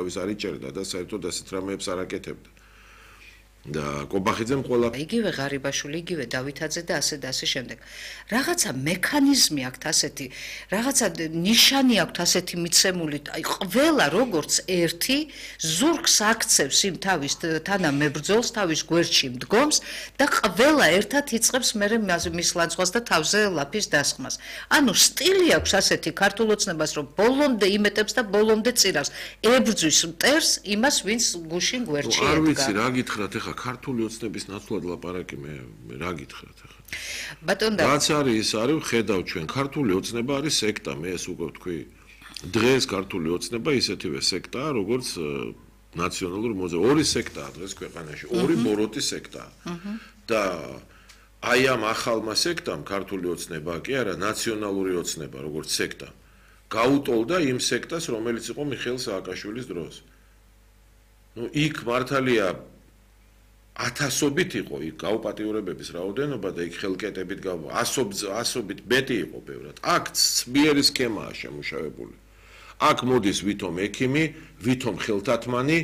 თავის არ იჭერდა და საერთოდ ასეთ რამეებს არ აკეთებდა. და კობახიძემ ყველა იგივე ღარიბაშვილი, იგივე დავითაძე და ასე და ასე შემდეგ. Რაღაცა მექანიზმი აქვს ასეთი, რაღაცა ნიშანი აქვს ასეთი მიცემული, აი ყველა როგორც ერთი ზურგს აქცევს იმ თავის თანამებრძოლს, თავის გვერდში მდგომს და ყველა ერთად იწყებს მერე მის ლანძღვას და თავზე ლაფის დასხმას. ანუ სტილი აქვს ასეთი ქართულ ოცნებას, რომ ბოლომდე იმეტებს და ბოლომდე წირავს. ებრძვის მტერს იმას, ვინც გუშინ გვერდში ედგა. არ ვიცი რა გითხრათ ეხა ქართული ოცნების ნაცვლად ლაპარაკი მე რა გითხრათ ეხა. ბატონ და რაც არის ის არის ხედავ ჩვენ ქართული ოცნება არის სექტა მე ეს უკვე ვთქვი. დღეს ქართული ოცნება ისეთივე სექტაა როგორც ნაციონალური მოძრაობა. ორი სექტაა დღეს ქვეყანაში, ორი ბოროტი სექტაა. და აი ამ ახალმა სექტამ ქართული ოცნება კი არა ნაციონალური ოცნება როგორც სექტა გაუტოლდა იმ სექტას რომელიც იყო მიხეილ სააკაშვილის დროს. ნუ იქ მართალია ათასობით იყო იქ გაუპატიურებების რაოდენობა და იქ ხელკეტებით ასობით მეტი იყო ბევრად. აქ ცბიერი სქემაა შემუშავებული. აქ მოდის ვითომ ექიმი, ვითომ ხელთათმანი,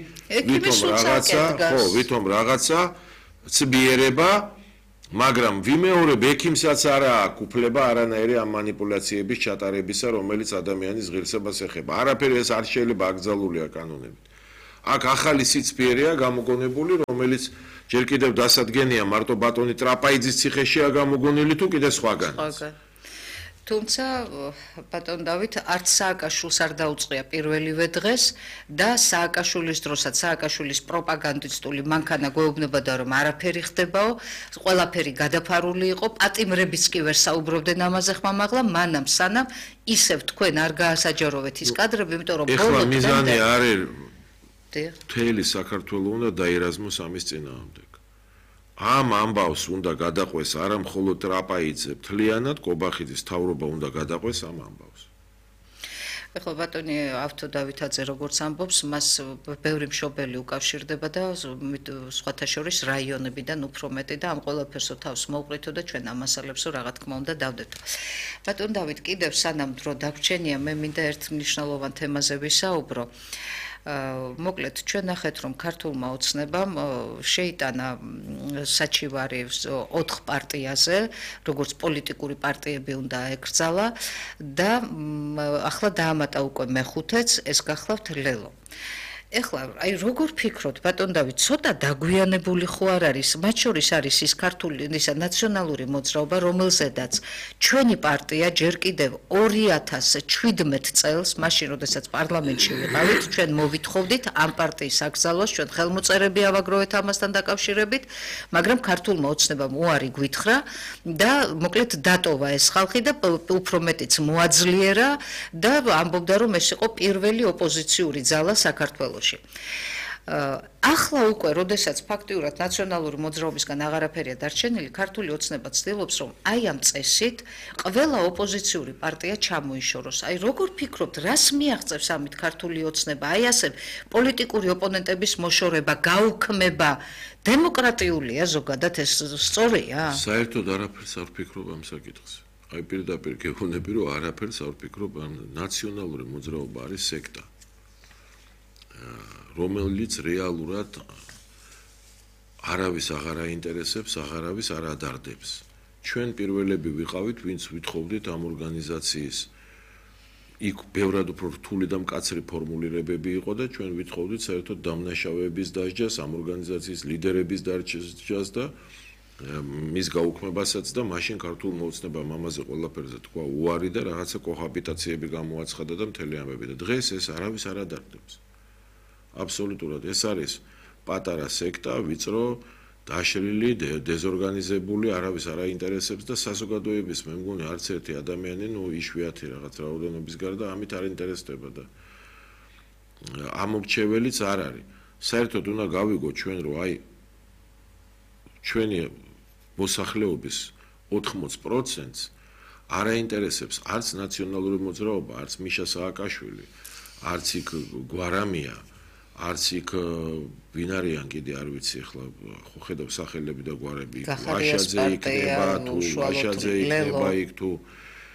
ვითომ რაღაცა ცბიერება, მაგრამ ვიმეორებ ექიმსაც არა აქვს უფლება არანაირი ამ манипуляციების ჩატარებისა, რომელიც ადამიანის ღირსებას ეხება. არაფერი ეს არ შეიძლება აკრძალულია კანონებით. აქ ახალი სიცფიერია გამოგონებული, რომელიც ჯერ კიდევ დასადგენია მარტო ბატონი ტრაპაიძის ციხეშია გამოგონილი თუ კიდე სხვაგან. თუმცა ბატონ დავით არც სააკაშვილს არ დაუწყია პირველივე დღეს და სააკაშვილის დროსაც სააკაშვილის პროპაგანდისტული მანქანა გვეუბნებოდა რომ არაფერი ხდებაო, ყველაფერი გადაფარული იყო, პატიმრებიც კი ვერ საუბრობდნენ ამაზე ხმამაღლა, მანამ სანამ ისევ თქვენ არ გაასაჯაროვეთ ის კადრები, იმიტომ რომ ეხლა მიზანი არის მთელი საქართველო უნდა დაერაზმოს ამის წინააღმდეგ. ამ ამბავს უნდა გადაყვეს არა მხოლოდ ტრაპაიძე, მთლიანად კობახიძის მთავრობა უნდა გადაყვეს ამ ამბავს. ეხლა ბატონი ავთო დავითაძე როგორც ამბობს, მას ბევრი მშობელი უკავშირდება და სხვათა შორის რაიონებიდან უფრო მეტი და ამ ყველაფერსო თავს მოუყრითო და ჩვენ ამასალებსო რა თქმა უნდა დავდეთო. ბატონ დავით, კიდევ სანამ დრო დაგვრჩენია, მე მინდა ერთ მნიშვნელოვან თემაზე ვისაუბრო. მოკლედ ჩვენ ნახეთ რომ ქართულმა ოცნებამ შეიტანა საჩივარი 4 პარტიაზე, როგორც პოლიტიკური პარტიები უნდა ეკრძალა და ახლა დაამატა უკვე მეხუთეც, ეს გახლავთ ლელო. ეხლა აი როგორ ფიქრობთ ბატონ დავით, ცოტა დაგვიანებული ხო არ არის? მათ შორის არის ის ქართული ისა ნაციონალური მოძრაობა, რომელზედაც ჩვენი პარტია ჯერ კიდევ 2017 წელს, მაშინ როდესაც პარლამენტში ვიყავით, ჩვენ მოვითხოვდით ამ პარტიის აკრძალვას, ჩვენ ხელმოწერები ავაგროვეთ ამასთან დაკავშირებით, მაგრამ ქართულმა ოცნებამ უარი გვითხრა და მოკლედ დატოვა ეს ხალხი და უფრო მეტიც მოაძლიერა და ამბობდა რომ ეს იყო პირველი ოპოზიციური ძალა საქართველოში. ახლა უკვე, როდესაც ფაქტიურად ნაციონალური მოძრაობისგან აღარაფერია დარჩენილი, ქართული ოცნება ცდილობს, რომ აი ამ წესით ყველა ოპოზიციური პარტია ჩამოიშოროს. აი როგორ ფიქრობთ, რას მიაღწევს ამით ქართული ოცნება? აი ასე პოლიტიკური ოპონენტების მოშორება, გაუქმება დემოკრატიულია ზოგადად ეს სწორია? საერთოდ არაფერს არ ვფიქრობ ამ საკითხზე. აი პირდაპირ გეუბნები, რომ არაფერს არ ვფიქრობ, ნაციონალური მოძრაობა არის სექტა. რომელიც რეალურად არავის აღარ აინტერესებს, აღარავის არ ადარდებს. ჩვენ პირველები ვიყავით, ვინც ვითხოვდით ამ ორგანიზაციის იქ ბევრად უფრო რთული და მკაცრი ფორმულირებები იყო და ჩვენ ვითხოვდით საერთოდ დამნაშავეების დასჯას, ამ ორგანიზაციის ლიდერების დასჯას და მის გაუქმებასაც და მაშინ ქართულმა ოცნებამ ამაზე ყველაფერზე თქვა უარი და რაღაცა კოჰაბიტაციები გამოაცხადა და მთელი ამბები და დღეს ეს არავის არ ადარდებს. აბსოლუტურად ეს არის პატარა სექტა, ვიწრო, დაშლილი, დეზორგანიზებული, არავის არ აინტერესებს და საზოგადოების მე მგონი არც ერთი ადამიანი, იშვიათი რაღაც რაოდენობის გარდა ამით არ ინტერესდება და ამორჩეველიც არ არის. საერთოდ უნდა გავიგოთ ჩვენ რომ აი ჩვენი მოსახლეობის 80%-ს არ აინტერესებს არც ნაციონალური მოძრაობა, არც მიშა სააკაშვილი, არც იქ გვარამია, არც იქ ვინ არიან კიდე არ ვიცი ახლა ხო ხედავ სახელები და გვარები ვაშაძე იქნება თუ ვაშაძე იქნება იქ თუ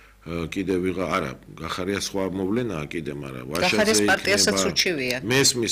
კიდე ვიღა არა გახარია სხვა მოვლენაა კიდე მაგრამ ვაშაძე იქნება გახარიას პარტიასაც უჩივია მესმის